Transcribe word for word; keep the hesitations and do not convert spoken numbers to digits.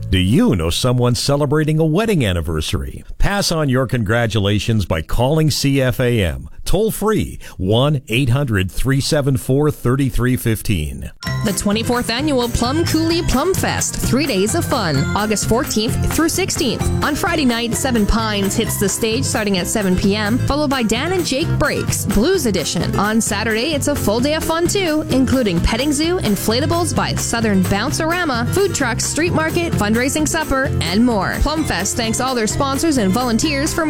Do you know someone celebrating a wedding anniversary? Pass on your congratulations by calling C F A M. Toll free, one eight hundred three seven four three three one five. The twenty-fourth Annual Plum Coulee Plum Fest. Three days of fun, August fourteenth through sixteenth. On Friday night, Seven Pines hits the stage starting at seven p.m., followed by Dan and Jake Breaks, Blues Edition. On Saturday, it's a full day of fun too, including petting zoo, inflatables by Southern Bounce-orama, food trucks, street market, fundraising supper, and more. Plum Fest thanks all their sponsors and volunteers for